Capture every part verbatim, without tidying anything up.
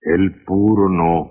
el puro no,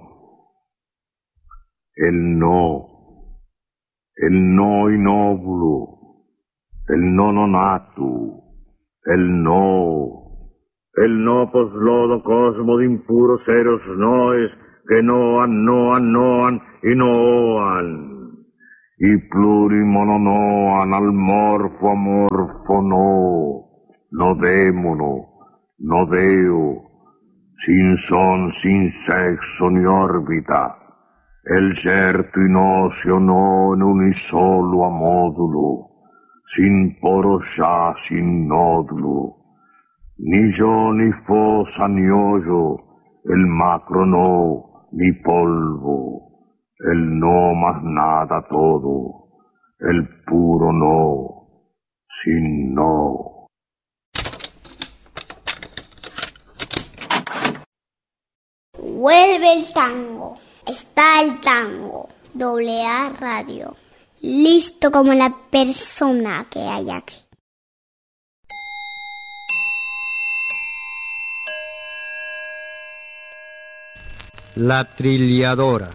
el no, el no inóvulo, el no nonato, el no, el no poslodo cosmo de impuros seros noes que noan, noan, noan y noan, y plurimononoan al morfo amorfo no, no démono, no deo, sin son, sin sexo ni órbita, el certo in ocio non unisolo a módulo, sin poro ya, sin nódulo, ni yo ni fosa ni hoyo, el macro no, ni polvo, el no más nada todo, el puro no, sin no. Vuelve el tango. Está el tango. Doble A Radio. Listo como la persona que hay aquí. La trilladora.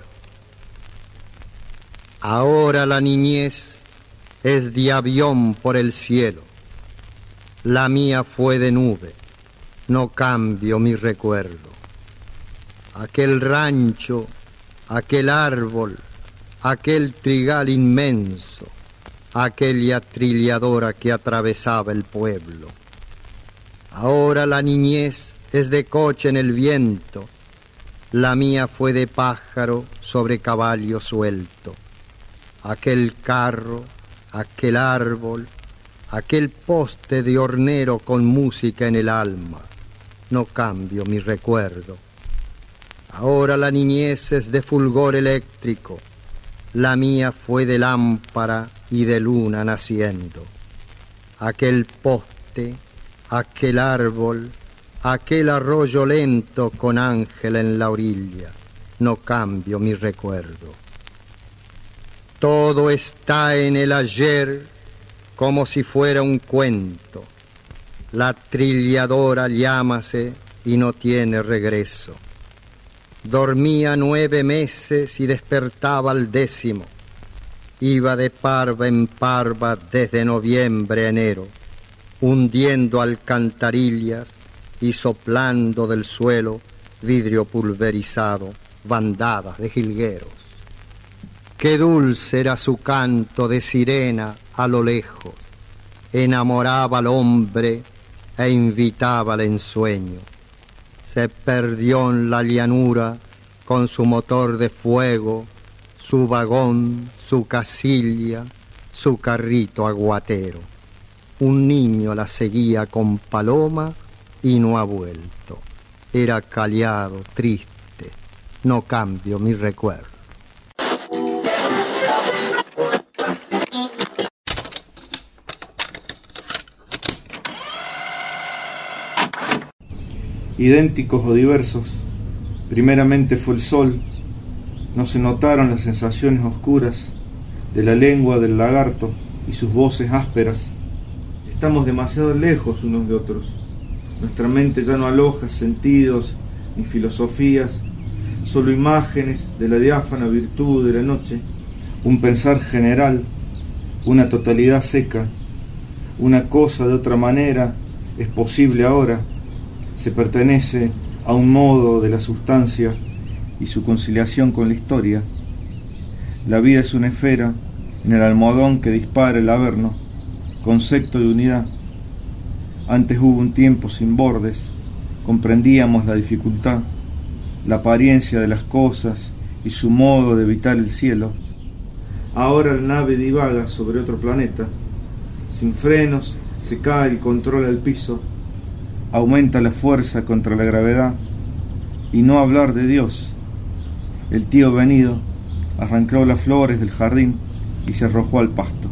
Ahora la niñez es de avión por el cielo. La mía fue de nube. No cambio mi recuerdo. Aquel rancho, aquel árbol, aquel trigal inmenso, aquella trilladora que atravesaba el pueblo. Ahora la niñez es de coche en el viento, la mía fue de pájaro sobre caballo suelto. Aquel carro, aquel árbol, aquel poste de hornero con música en el alma, no cambio mi recuerdo. Ahora la niñez es de fulgor eléctrico, la mía fue de lámpara y de luna naciendo. Aquel poste, aquel árbol, aquel arroyo lento con ángel en la orilla, no cambio mi recuerdo. Todo está en el ayer como si fuera un cuento. La trilladora llámase y no tiene regreso. Dormía nueve meses y despertaba al décimo. Iba de parva en parva desde noviembre a enero, hundiendo alcantarillas y soplando del suelo vidrio pulverizado, bandadas de jilgueros. Qué dulce era su canto de sirena a lo lejos, enamoraba al hombre e invitaba al ensueño. Se perdió en la llanura con su motor de fuego, su vagón, su casilla, su carrito aguatero. Un niño la seguía con paloma y no ha vuelto. Era callado, triste, no cambio mi recuerdo. Idénticos o diversos, primeramente fue el sol, no se notaron las sensaciones oscuras de la lengua del lagarto y sus voces ásperas. Estamos demasiado lejos unos de otros, nuestra mente ya no aloja sentidos ni filosofías, solo imágenes de la diáfana virtud de la noche, un pensar general, una totalidad seca, una cosa de otra manera es posible ahora. Se pertenece a un modo de la sustancia y su conciliación con la historia. La vida es una esfera en el almohadón que dispara el averno, concepto de unidad. Antes hubo un tiempo sin bordes, comprendíamos la dificultad, la apariencia de las cosas y su modo de evitar el cielo. Ahora la nave divaga sobre otro planeta, sin frenos, se cae el control al piso, aumenta la fuerza contra la gravedad, y no hablar de Dios. El tío venido arrancó las flores del jardín y se arrojó al pasto.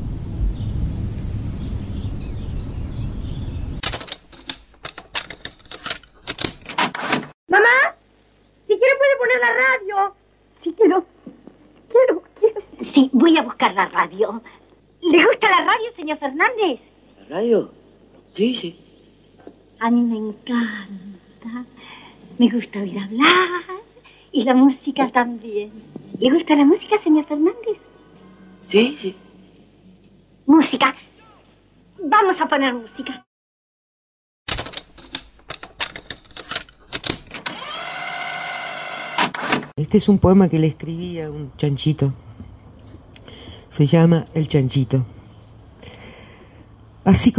Mamá, si quiere puede poner la radio. Sí, quiero, quiero, quiero. Sí, voy a buscar la radio. ¿Le gusta la radio, señor Fernández? ¿La radio? Sí, sí. A mí me encanta. Me gusta oír hablar. Y la música también. ¿Le gusta la música, señor Fernández? Sí, sí. Música. Vamos a poner música. Este es un poema que le escribí a un chanchito. Se llama El Chanchito. Así